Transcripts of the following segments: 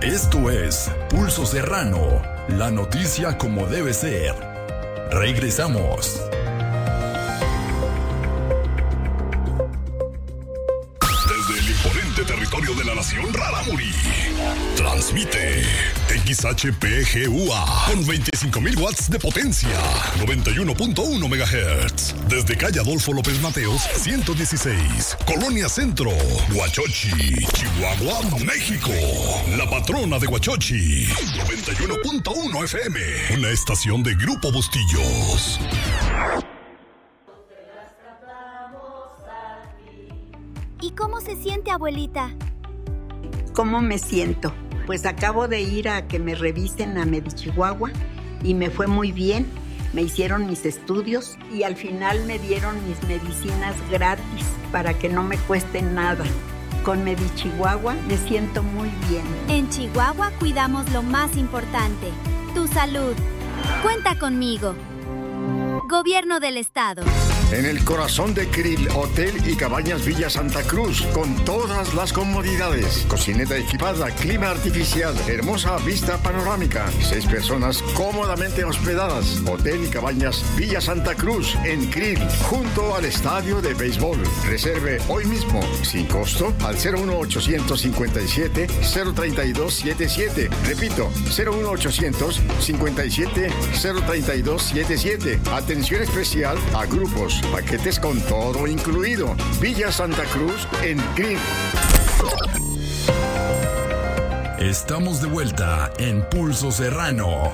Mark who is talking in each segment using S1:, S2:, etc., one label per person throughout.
S1: Esto es Pulso Serrano, la noticia como debe ser. Regresamos. Desde el imponente territorio de la nación Rarámuri, transmite XHPGUA con 25,000 watts de potencia, 91.1 MHz. Desde calle Adolfo López Mateos, 116, Colonia Centro, Huachochi, Chihuahua, México. La patrona de Huachochi, 91.1 FM, una estación de Grupo Bustillos.
S2: ¿Y cómo se siente, abuelita?
S3: ¿Cómo me siento? Pues acabo de ir a que me revisen a Medichihuahua y me fue muy bien. Me hicieron mis estudios y al final me dieron mis medicinas gratis para que no me cuesten nada. Con Medichihuahua me siento muy bien.
S2: En Chihuahua cuidamos lo más importante, tu salud. Cuenta conmigo. Gobierno del Estado.
S4: En el corazón de Krill, Hotel y Cabañas Villa Santa Cruz, con todas las comodidades. Cocineta equipada, clima artificial, hermosa vista panorámica. 6 personas cómodamente hospedadas. Hotel y Cabañas Villa Santa Cruz, en Krill, junto al estadio de béisbol. Reserve hoy mismo, sin costo, al 01857-03277. Repito, 01800-57-03277. Atención especial a grupos, paquetes con todo incluido. Villa Santa Cruz en Krill.
S1: Estamos de vuelta en Pulso Serrano.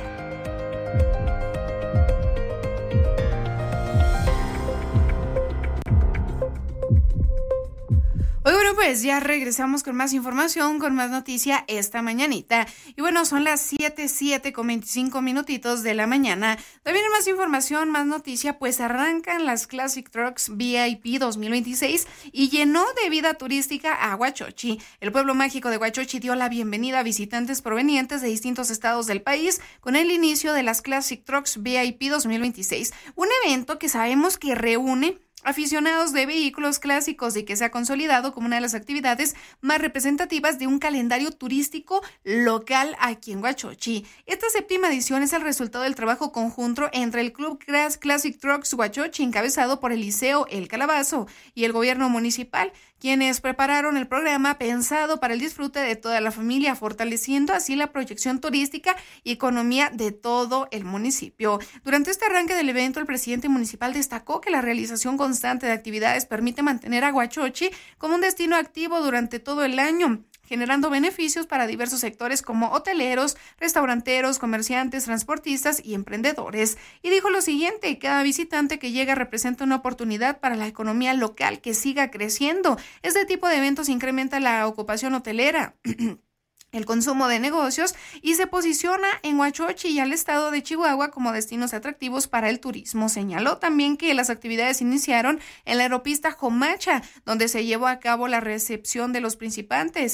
S5: Bueno, pues ya regresamos con más información, con más noticia esta mañanita. Y bueno, son las 7 con 25 minutitos de la mañana. También hay más información, más noticia, pues arrancan las Classic Trucks VIP 2026 y llenó de vida turística a Huachochi. El pueblo mágico de Huachochi dio la bienvenida a visitantes provenientes de distintos estados del país con el inicio de las Classic Trucks VIP 2026. Un evento que sabemos que reúne aficionados de vehículos clásicos y que se ha consolidado como una de las actividades más representativas de un calendario turístico local aquí en Huachochi. Esta 7ª edición es el resultado del trabajo conjunto entre el Club Classic Trucks Huachochi, encabezado por el Liceo El Calabazo, y el gobierno municipal, quienes prepararon el programa pensado para el disfrute de toda la familia, fortaleciendo así la proyección turística y economía de todo el municipio. Durante este arranque del evento, el presidente municipal destacó que la realización constante de actividades permite mantener a Huachochi como un destino activo durante todo el año, generando beneficios para diversos sectores como hoteleros, restauranteros, comerciantes, transportistas y emprendedores. Y dijo lo siguiente: cada visitante que llega representa una oportunidad para la economía local que siga creciendo. Este tipo de eventos incrementa la ocupación hotelera, el consumo de negocios y se posiciona en Huachochi y al estado de Chihuahua como destinos atractivos para el turismo. Señaló también que las actividades iniciaron en la aeropista Jomacha, donde se llevó a cabo la recepción de los participantes,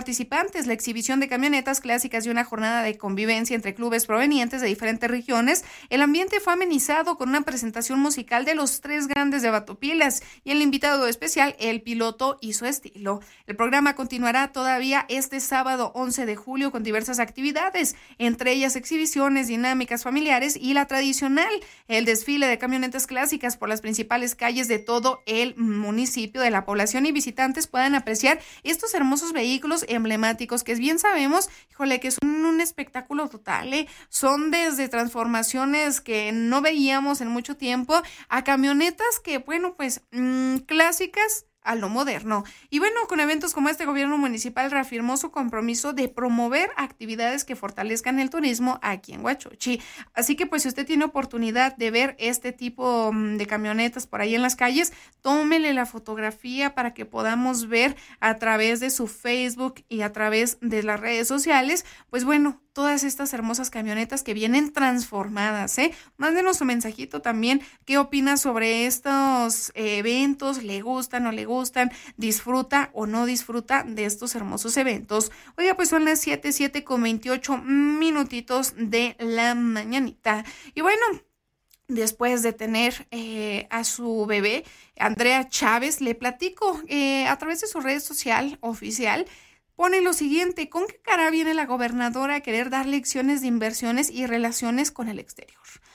S5: la exhibición de camionetas clásicas y una jornada de convivencia entre clubes provenientes de diferentes regiones. El ambiente fue amenizado con una presentación musical de los 3 grandes de Batopilas y el invitado especial, el piloto y su estilo. El programa continuará todavía este sábado 11 de julio con diversas actividades, entre ellas exhibiciones, dinámicas familiares y la tradicional, el desfile de camionetas clásicas por las principales calles de todo el municipio. De la población y visitantes puedan apreciar estos hermosos vehículos emblemáticos que bien sabemos, híjole, que son un espectáculo total, son desde transformaciones que no veíamos en mucho tiempo a camionetas que, bueno, pues clásicas a lo moderno. Y bueno, con eventos como este, el gobierno municipal reafirmó su compromiso de promover actividades que fortalezcan el turismo aquí en Huachochi. Así que pues si usted tiene oportunidad de ver este tipo de camionetas por ahí en las calles, tómele la fotografía para que podamos ver a través de su Facebook y a través de las redes sociales, pues bueno, todas estas hermosas camionetas que vienen transformadas, Mándenos un mensajito también, ¿qué opina sobre estos eventos? ¿Le gustan o le gustan? ¿Disfruta o no disfruta de estos hermosos eventos? Oiga, pues son las 7 con 28 minutitos de la mañanita. Y bueno, después de tener a su bebé, Andrea Chávez, le platico a través de su red social oficial, pone lo siguiente: ¿con qué cara viene la gobernadora a querer dar lecciones de inversiones y relaciones con el exterior?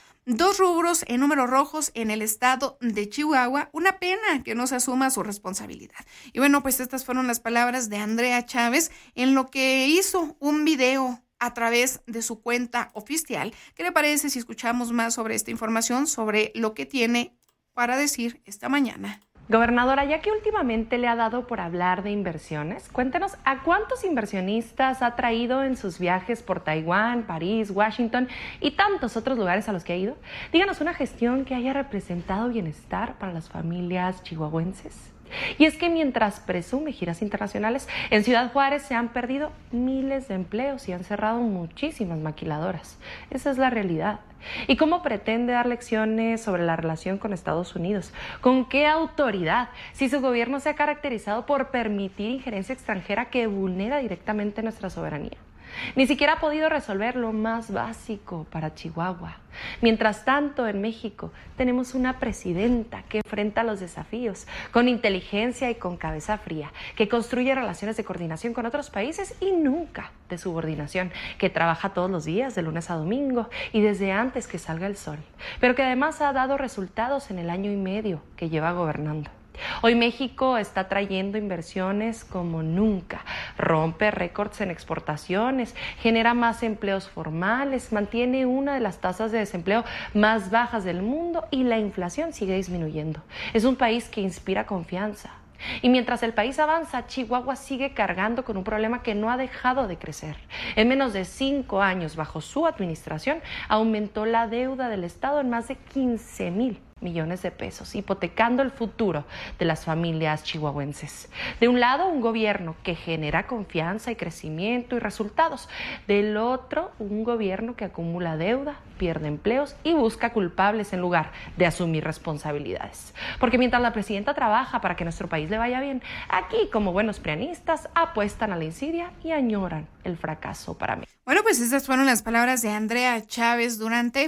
S5: 2 rubros en números rojos en el estado de Chihuahua, una pena que no se asuma su responsabilidad. Y bueno, pues estas fueron las palabras de Andrea Chávez en lo que hizo un video a través de su cuenta oficial. ¿Qué le parece si escuchamos más sobre esta información, sobre lo que tiene para decir esta mañana?
S6: Gobernadora, ya que últimamente le ha dado por hablar de inversiones, cuéntenos a cuántos inversionistas ha traído en sus viajes por Taiwán, París, Washington y tantos otros lugares a los que ha ido. Díganos una gestión que haya representado bienestar para las familias chihuahuenses. Y es que mientras presume giras internacionales, en Ciudad Juárez se han perdido miles de empleos y han cerrado muchísimas maquiladoras. Esa es la realidad. ¿Y cómo pretende dar lecciones sobre la relación con Estados Unidos? ¿Con qué autoridad? Si su gobierno se ha caracterizado por permitir injerencia extranjera que vulnera directamente nuestra soberanía. Ni siquiera ha podido resolver lo más básico para Chihuahua. Mientras tanto, en México tenemos una presidenta que enfrenta los desafíos con inteligencia y con cabeza fría, que construye relaciones de coordinación con otros países y nunca de subordinación, que trabaja todos los días de lunes a domingo y desde antes que salga el sol, pero que además ha dado resultados en el año y medio que lleva gobernando. Hoy México está trayendo inversiones como nunca, rompe récords en exportaciones, genera más empleos formales, mantiene una de las tasas de desempleo más bajas del mundo y la inflación sigue disminuyendo. Es un país que inspira confianza. Y mientras el país avanza, Chihuahua sigue cargando con un problema que no ha dejado de crecer. En menos de 5 años, bajo su administración, aumentó la deuda del Estado en más de 15,000 millones de pesos, hipotecando el futuro de las familias chihuahuenses. De un lado, un gobierno que genera confianza y crecimiento y resultados. Del otro, un gobierno que acumula deuda, pierde empleos y busca culpables en lugar de asumir responsabilidades. Porque mientras la presidenta trabaja para que nuestro país le vaya bien, aquí, como buenos prianistas, apuestan a la insidia y añoran el fracaso para mí.
S5: Bueno, pues estas fueron las palabras de Andrea Chávez durante,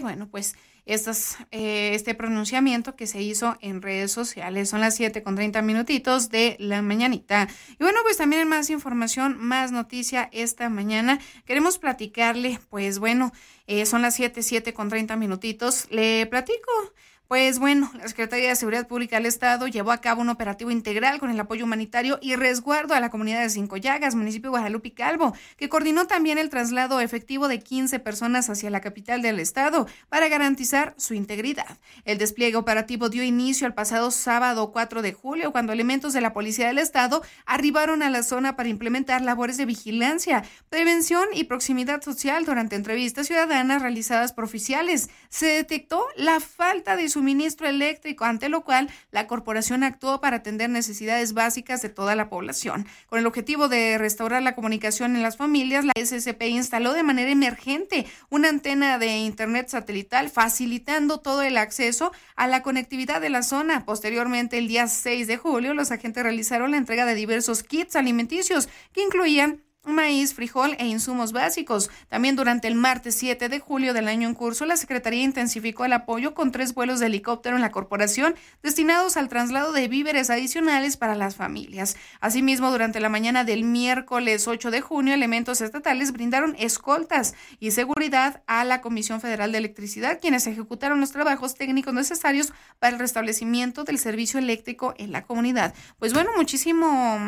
S5: este pronunciamiento que se hizo en redes sociales. Son las 7:30 de la mañanita. Y bueno, pues también hay más información, más noticia esta mañana. Queremos platicarle, son las 7:30. Le platico. Pues bueno, la Secretaría de Seguridad Pública del Estado llevó a cabo un operativo integral con el apoyo humanitario y resguardo a la comunidad de Cinco Llagas, municipio de Guadalupe y Calvo, que coordinó también el traslado efectivo de 15 personas hacia la capital del estado para garantizar su integridad. El despliegue operativo dio inicio el pasado sábado 4 de julio, cuando elementos de la Policía del Estado arribaron a la zona para implementar labores de vigilancia, prevención y proximidad social durante entrevistas ciudadanas realizadas por oficiales. Se detectó la falta de suministro eléctrico, ante lo cual la corporación actuó para atender necesidades básicas de toda la población. Con el objetivo de restaurar la comunicación en las familias, la SCP instaló de manera emergente una antena de internet satelital, facilitando todo el acceso a la conectividad de la zona. Posteriormente, el día 6 de julio, los agentes realizaron la entrega de diversos kits alimenticios que incluían maíz, frijol e insumos básicos. También durante el martes 7 de julio del año en curso, la Secretaría intensificó el apoyo con 3 vuelos de helicóptero en la corporación destinados al traslado de víveres adicionales para las familias. Asimismo, durante la mañana del miércoles 8 de junio, elementos estatales brindaron escoltas y seguridad a la Comisión Federal de Electricidad, quienes ejecutaron los trabajos técnicos necesarios para el restablecimiento del servicio eléctrico en la comunidad. Pues bueno, muchísimo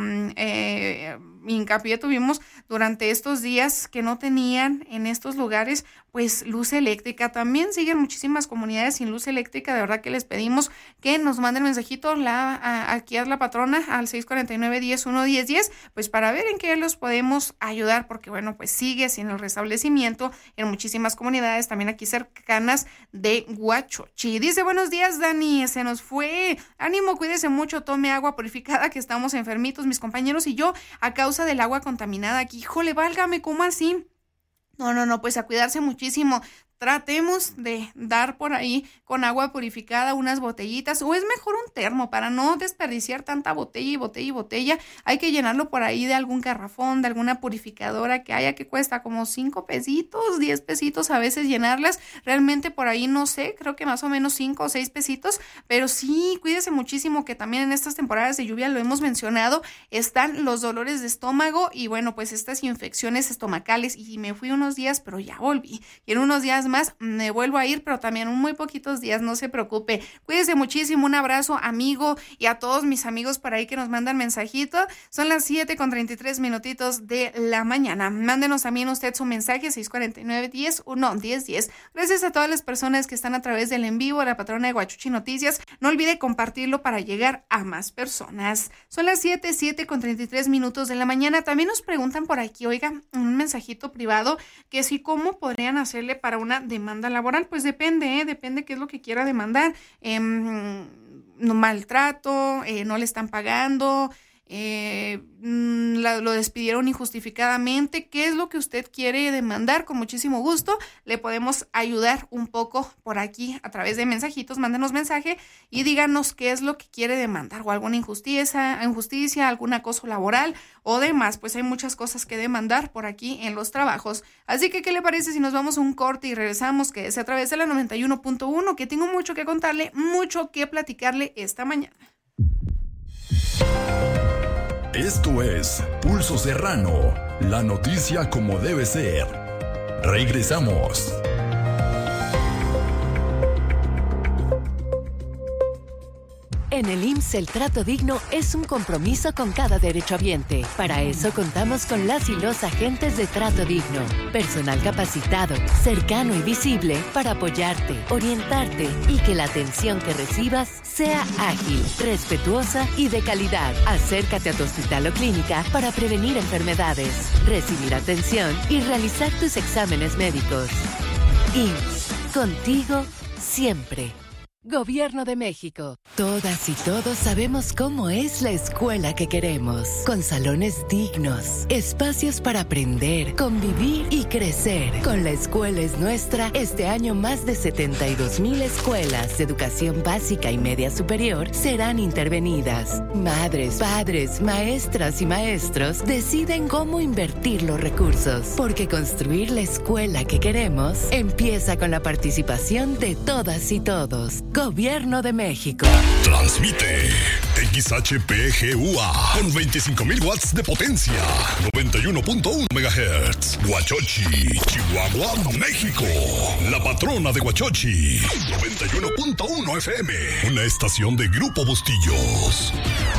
S5: hincapié tuvimos durante estos días que no tenían en estos lugares pues luz eléctrica. También siguen muchísimas comunidades sin luz eléctrica. De verdad que les pedimos que nos manden mensajito aquí a la patrona al 649-10-1-10-10 pues para ver en qué los podemos ayudar, porque bueno, pues sigue sin el restablecimiento en muchísimas comunidades, también aquí cercanas de Huachochi. Dice: buenos días, Dani, se nos fue. Ánimo, cuídese mucho, tome agua purificada, que estamos enfermitos mis compañeros y yo a causa del agua contaminada aquí. Híjole, válgame, ¿cómo así? No, pues a cuidarse muchísimo. tratemos de dar por ahí con agua purificada unas botellitas, o es mejor un termo para no desperdiciar tanta botella. Hay que llenarlo por ahí de algún garrafón, de alguna purificadora que haya, que cuesta como 5 pesitos, 10 pesitos a veces llenarlas. Realmente por ahí no sé, creo que más o menos 5 o 6 pesitos, pero sí, cuídese muchísimo, que también en estas temporadas de lluvia, lo hemos mencionado, están los dolores de estómago y bueno, pues estas infecciones estomacales. Y me fui unos días, pero ya volví. Y en unos días más me vuelvo a ir, pero también en muy poquitos días, no se preocupe. Cuídese muchísimo, un abrazo, amigo, y a todos mis amigos por ahí que nos mandan mensajito. Son las 7:33 de la mañana. Mándenos también usted su mensaje, 649-10-1-1010. Gracias a todas las personas que están a través del en vivo, la patrona de Huachuchi Noticias. No olvide compartirlo para llegar a más personas. Son las 7:33 de la mañana. También nos preguntan por aquí, oiga, un mensajito privado, que si cómo podrían hacerle para una demanda laboral. Pues depende qué es lo que quiera demandar. No, maltrato, no le están pagando, lo despidieron injustificadamente. ¿Qué es lo que usted quiere demandar? Con muchísimo gusto le podemos ayudar un poco por aquí a través de mensajitos. Mándenos mensaje y díganos qué es lo que quiere demandar, o alguna injusticia, algún acoso laboral o demás. Pues hay muchas cosas que demandar por aquí en los trabajos. Así que, ¿qué le parece si nos vamos a un corte y regresamos? Que es a través de la 91.1, que tengo mucho que contarle, mucho que platicarle esta mañana.
S1: Esto es Pulso Serrano, la noticia como debe ser. Regresamos.
S7: En el IMSS, el trato digno es un compromiso con cada derechohabiente. Para eso contamos con las y los agentes de trato digno. Personal capacitado, cercano y visible para apoyarte, orientarte y que la atención que recibas sea ágil, respetuosa y de calidad. Acércate a tu hospital o clínica para prevenir enfermedades, recibir atención y realizar tus exámenes médicos. IMSS, contigo siempre. Gobierno de México. Todas y todos sabemos cómo es la escuela que queremos. Con salones dignos, espacios para aprender, convivir y crecer. Con La Escuela es Nuestra, este año más de 72,000 escuelas de educación básica y media superior serán intervenidas. Madres, padres, maestras y maestros deciden cómo invertir los recursos. Porque construir la escuela que queremos empieza con la participación de todas y todos. Gobierno de México.
S1: Transmite XHPGUA con 25,000 watts de potencia. 91.1 MHz. Huachochi, Chihuahua, México. La patrona de Huachochi. 91.1 FM. Una estación de Grupo Bustillos.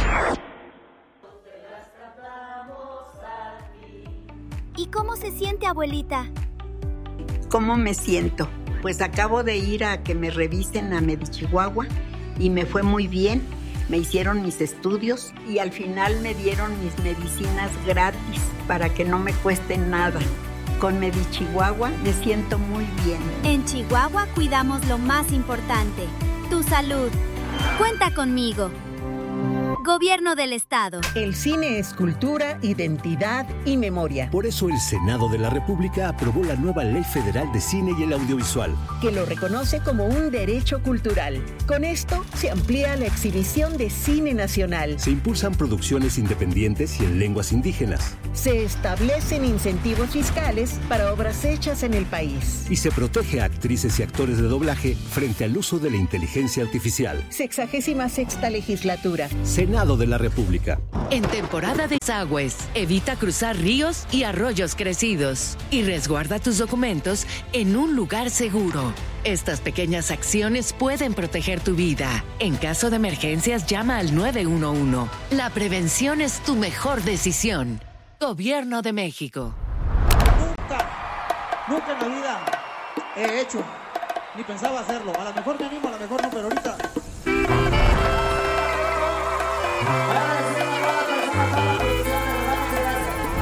S2: ¿Y cómo se siente, abuelita?
S3: ¿Cómo me siento? Pues acabo de ir a que me revisen a Medichihuahua y me fue muy bien. Me hicieron mis estudios y al final me dieron mis medicinas gratis para que no me cuesten nada. Con Medichihuahua me siento muy bien.
S2: En Chihuahua cuidamos lo más importante, tu salud. Cuenta conmigo. Gobierno del Estado.
S8: El cine es cultura, identidad y memoria.
S9: Por eso el Senado de la República aprobó la nueva Ley Federal de Cine y el Audiovisual,
S8: que lo reconoce como un derecho cultural. Con esto se amplía la exhibición de cine nacional.
S9: Se impulsan producciones independientes y en lenguas indígenas.
S8: Se establecen incentivos fiscales para obras hechas en el país.
S9: Y se protege a actrices y actores de doblaje frente al uso de la inteligencia artificial.
S8: 66ª legislatura.
S9: Senado de la República.
S7: En temporada de desagües, evita cruzar ríos y arroyos crecidos y resguarda tus documentos en un lugar seguro. Estas pequeñas acciones pueden proteger tu vida. En caso de emergencias, llama al 911. La prevención es tu mejor decisión. Gobierno de México.
S10: Nunca en la vida he hecho, ni pensaba hacerlo. A lo mejor me animo, a lo mejor no, pero ahorita...